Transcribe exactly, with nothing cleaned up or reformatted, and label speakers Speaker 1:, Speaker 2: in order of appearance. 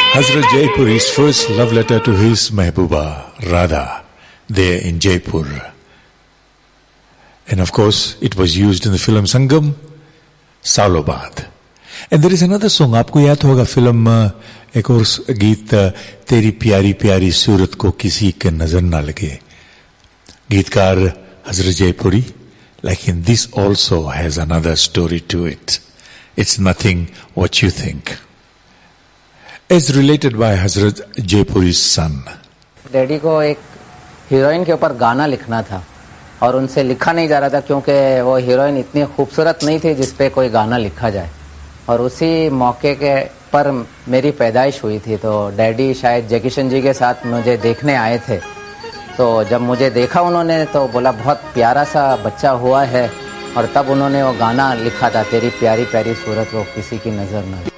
Speaker 1: Hazrat Jaipuri's first love letter to his Mehbooba, Radha, there in Jaipur. And of course, it was used in the film Sangam, Saulobad. And there is another song, आपको याद होगा film एक और गीत तेरी प्यारी प्यारी सूरत को किसी के नजर ना लगे. गीतकार हजरत जयपुरी. Like in this also has another story to it. It's nothing what you think. As related by Hazrat Jaipuri's son.
Speaker 2: Daddy को एक हीरोइन के ऊपर गाना लिखना था और उनसे लिखा नहीं जा रहा था क्योंकि वो हीरोइन इतनी खूबसूरत नहीं थी जिस पे कोई गाना लिखा जाए. और उसी मौके के पर मेरी पैदाइश हुई थी. तो डैडी शायद जय किशन जी के साथ मुझे देखने आए थे. तो जब मुझे देखा उन्होंने तो बोला बहुत प्यारा सा बच्चा हुआ है. और तब उन्होंने वो गाना लिखा था, तेरी प्यारी प्यारी सूरत वो किसी की नजर न